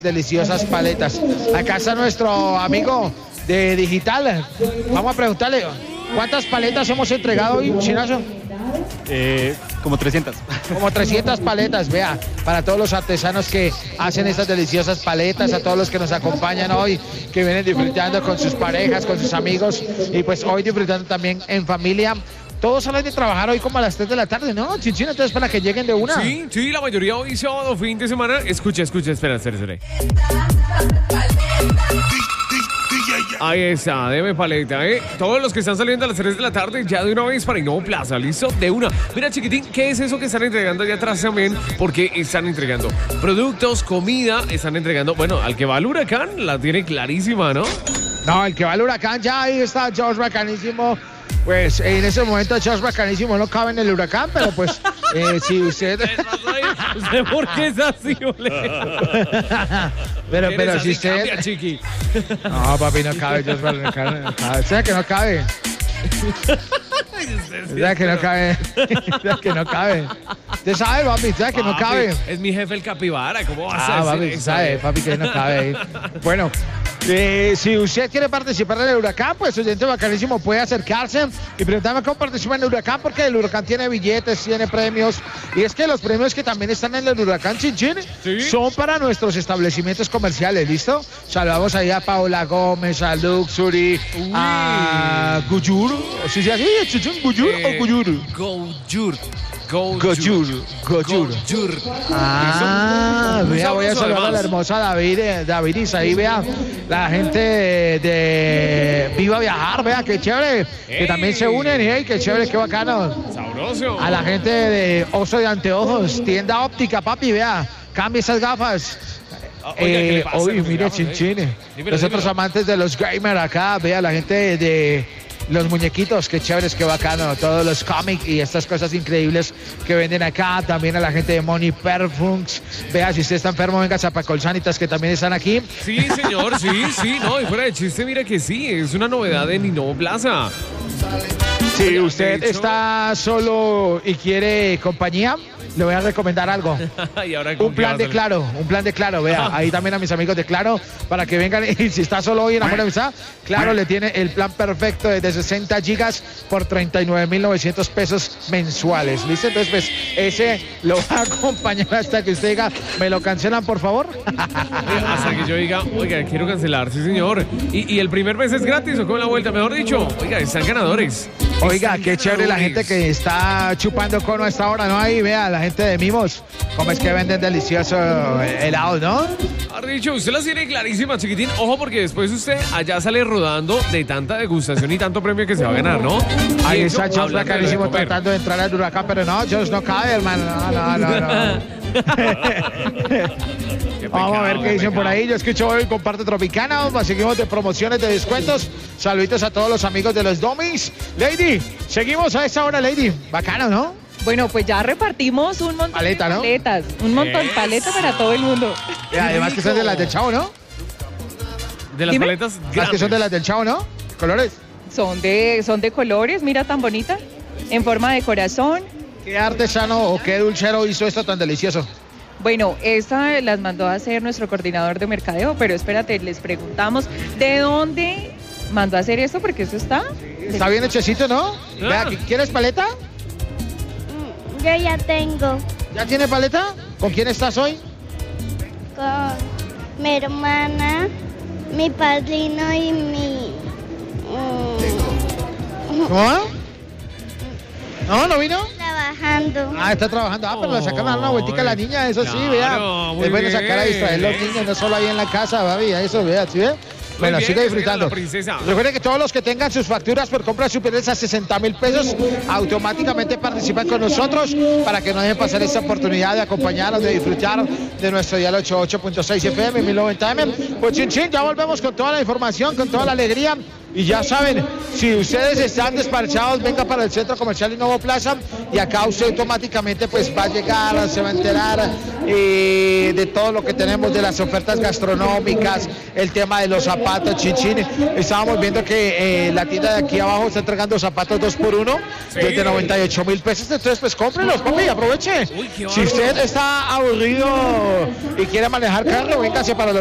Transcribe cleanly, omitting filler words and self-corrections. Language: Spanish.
deliciosas paletas. Acá está nuestro amigo de Digital. Vamos a preguntarle, ¿cuántas paletas hemos entregado hoy, Chinazo? Como 300. Como 300 paletas, vea, para todos los artesanos que hacen estas deliciosas paletas, a todos los que nos acompañan hoy, que vienen disfrutando con sus parejas, con sus amigos, y pues hoy disfrutando también en familia. Todos salen de trabajar hoy como a las 3 de la tarde, ¿no, Chinchín? Entonces para que lleguen de una. Sí, la mayoría hoy sábado, fin de semana. Escucha, espera. Ahí está, deme paleta, ¿eh? Todos los que están saliendo a las 3 de la tarde, ya de una vez para Innova Plaza, ¿listo? De una. Mira, chiquitín, ¿qué es eso que están entregando allá atrás también? Porque están entregando productos, comida, están entregando... Bueno, al que va al Huracán la tiene clarísima, ¿no? No, el que va al Huracán, ya ahí está Josh Bacanísimo. Pues en ese momento Josh Bacanísimo no cabe en el Huracán, pero pues si usted... ¿Usted por qué es así, pero si usted... Cambia, chiqui. No, papi, no cabe Josh Bacanísimo, no cabe. ¿Sabe que no cabe? ¿Sabe que no cabe? ¿Sabe que no cabe? ¿Usted sabe, papi? ¿Sabe que no cabe? Es mi jefe el capibara, ¿cómo vas a decir papi, eso? sabe, papi, que no cabe. Bueno... si usted quiere participar en el Huracán, pues oyente Bacanísimo puede acercarse y preguntarme cómo participa en el Huracán, porque el Huracán tiene billetes, tiene premios, y es que los premios que también están en el Huracán, Chinchín, son para nuestros establecimientos comerciales, ¿listo? Saludamos ahí a Paola Gómez, a Luxury, a Guyur, ¿sí se así, Chinchín? ¿Guyur o Guyur? Guyur. Vea, voy a saludar a la hermosa David Isaí, vea, la gente de Viva Viajar, vea, qué chévere, que también se unen, qué chévere, qué bacano. Sabroso. A la gente de Oso de Anteojos, tienda óptica, papi, vea, cambie esas gafas. Mire, Chinchín, nosotros amantes de los gamers acá, vea, la gente de los muñequitos, qué chéveres, qué bacano, todos los cómics y estas cosas increíbles que venden acá, también a la gente de Money Perfumes, vea, si usted está enfermo, venga a Zapacol Sanitas, que también están aquí. Sí, señor, sí, no, y fuera de chiste, mira que sí, es una novedad en Innova Plaza. Si usted está solo y quiere compañía, le voy a recomendar algo. Un plan de Claro, vea, ahí también a mis amigos de Claro, para que vengan, y si está solo hoy en Amor y Amistad, Claro le tiene el plan perfecto de 60 gigas por 39.900 pesos mensuales, ¿listo? Entonces, pues, ese lo va a acompañar hasta que usted diga, ¿me lo cancelan, por favor? Hasta que yo diga, oiga, quiero cancelar, sí, señor. ¿Y el primer mes es gratis o con la vuelta? Mejor dicho, oiga, están ganadores. Oiga, qué chévere la gente que está chupando cono a esta hora, ¿no? Ahí, vea, la gente de Mimos, cómo es que venden delicioso helado, ¿no? Dicho, usted las tiene clarísimas, chiquitín. Ojo, porque después usted allá sale rodando de tanta degustación y tanto premio que se va a ganar, ¿no? Ahí está Josh Bacanísimo tratando de entrar al Huracán, pero no, Josh no cabe, hermano. No. Vamos a ver qué dicen por ahí. Yo escucho hoy Comparte Tropicana. Seguimos de promociones, de descuentos. Saluditos a todos los amigos de los Domis. Lady, seguimos a esta hora, Lady. Bacano, ¿no? Bueno, pues ya repartimos un montón de paletas, ¿no? Un montón de paletas para todo el mundo. Y además que son de las del Chavo, ¿no? De las paletas grandes. Las que son de las del Chavo, ¿no? ¿Colores? Son de colores, mira tan bonita, en forma de corazón. ¿Qué artesano o qué dulcero hizo esto tan delicioso? Bueno, esta las mandó a hacer nuestro coordinador de mercadeo, pero espérate, les preguntamos de dónde mandó a hacer esto, porque eso está... Está bien hechecito, ¿no? Vea, ¿quieres paleta? Yo ya tengo. ¿Ya tiene paleta? ¿Con quién estás hoy? Con mi hermana, mi padrino y mi... ¿Cómo? ¿No vino? Trabajando. Está trabajando. Pero le sacan a dar una vueltica a la niña, eso sí, vea. Es bueno sacar a distraer los niños, no solo ahí en la casa, baby, eso, vea, ¿sí ve? Bueno, sigue disfrutando. Recuerden que todos los que tengan sus facturas por compras superiores a 60.000 pesos automáticamente participan con nosotros para que no dejen pasar esta oportunidad de acompañarnos, de disfrutar de nuestro dial 88.6 FM 1090M. Pues chin, ya volvemos con toda la información, con toda la alegría Y ya saben, si ustedes están despachados, venga para el Centro Comercial Innovo Plaza y acá usted automáticamente pues va a llegar, se va a enterar de todo lo que tenemos, de las ofertas gastronómicas, el tema de los zapatos, chinchín. Estábamos viendo que la tienda de aquí abajo está entregando zapatos 2x1 desde 98.000 pesos, entonces pues cómprenlos, papi, aproveche. Si usted está aburrido y quiere manejar carro, véngase para los